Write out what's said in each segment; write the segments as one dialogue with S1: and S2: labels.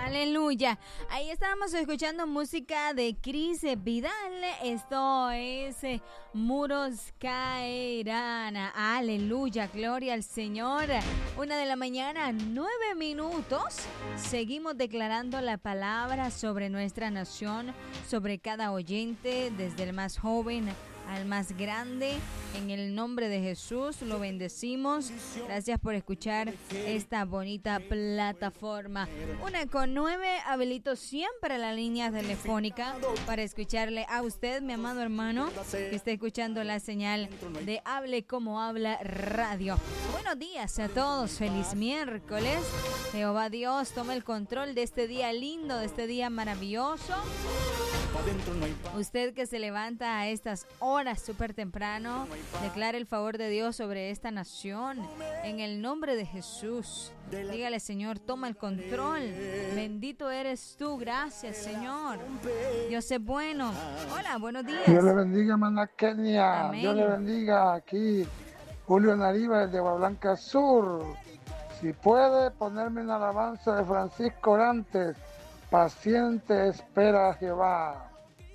S1: Aleluya. Ahí estábamos escuchando música de Cris Vidal. Esto es Muros Caerán. Aleluya, gloria al Señor. 1:00 a.m, 9 minutos. Seguimos declarando la palabra sobre nuestra nación, sobre cada oyente, desde el más joven al más grande. En el nombre de Jesús lo bendecimos. Gracias por escuchar esta bonita plataforma. 1:09, habilito siempre la línea telefónica para escucharle a usted, mi amado hermano, que está escuchando la señal de Hable Como Habla Radio. Buenos días a todos, feliz miércoles. Jehová Dios toma el control de este día lindo, de este día maravilloso. Usted que se levanta a estas horas súper temprano, declare el favor de Dios sobre esta nación. En el nombre de Jesús, dígale: Señor, toma el control. Bendito eres tú. Gracias, Señor. Dios es bueno. Hola, buenos días.
S2: Dios le bendiga, hermana Kenia.
S1: Amén.
S2: Dios le bendiga. Aquí Julio Nariva, de Guablanca Sur. Si puede ponerme una alabanza de Francisco Orantes. Paciente espera a Jehová.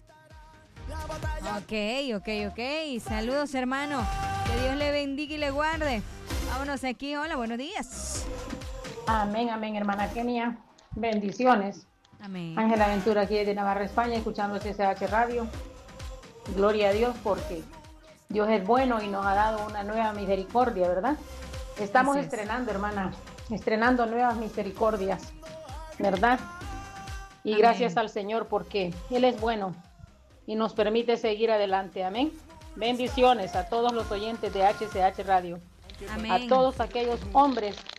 S1: Ok. Saludos, hermano. Que Dios le bendiga y le guarde. Vámonos aquí. Hola, buenos días.
S3: Amén, hermana Kenia. Bendiciones.
S1: Amén.
S3: Ángela Ventura aquí de Navarra, España, escuchando CCH Radio. Gloria a Dios porque Dios es bueno y nos ha dado una nueva misericordia, ¿verdad? Estamos estrenando, hermana, estrenando nuevas misericordias, ¿verdad? Y
S1: amén. Gracias
S3: al Señor porque Él es bueno y nos permite seguir adelante. Amén. Bendiciones a todos los oyentes de HCH Radio.
S1: Amén.
S3: A todos aquellos hombres